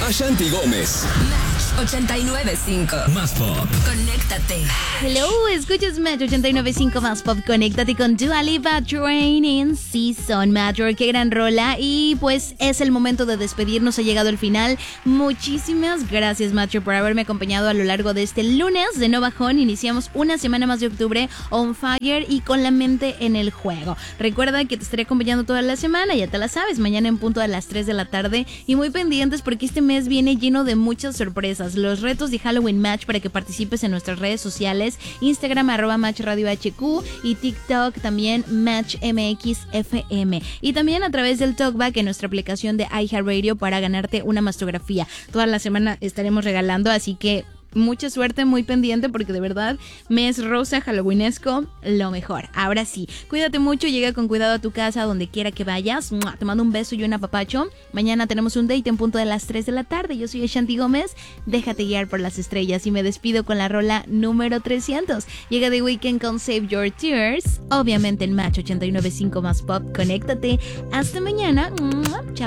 Ashanti Gómez. Match 89.5. Más pop. Conéctate. Hello, escuchas Match 89.5 Más Pop. Conéctate con Dua Lipa, Training Season. Match, qué gran rola. Y pues es el momento de despedirnos. Ha llegado el final. Muchísimas gracias, Match, por haberme acompañado a lo largo de este lunes de No Bajón. Iniciamos una semana más de octubre on fire y con la mente en el juego. Recuerda que te estaré acompañando toda la semana, ya te la sabes, mañana en punto a las 3 de la tarde. Y muy pendientes porque este mes viene lleno de muchas sorpresas. Los retos de Halloween Match para que participes en nuestras redes sociales, Instagram @MatchRadioHQ y TikTok también MatchMXFM. Y también a través del Talkback en nuestra aplicación de iHeartRadio para ganarte una mastografía. Toda la semana estaremos regalando, así que mucha suerte, muy pendiente porque de verdad mes rosa halloweenesco, lo mejor. Ahora sí, cuídate mucho, llega con cuidado a tu casa donde quiera que vayas. Te mando un beso y un apapacho. Mañana tenemos un date en punto de las 3 de la tarde. Yo soy Ashanti Gómez, déjate guiar por las estrellas y me despido con la rola número 300. Llega The Weeknd con Save Your Tears, obviamente en Match 89.5 Más Pop. Conéctate, hasta mañana. Chao.